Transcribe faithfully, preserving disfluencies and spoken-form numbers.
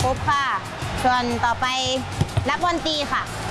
ครบค่ะส่วนต่อไปนักดนตรีค่ะ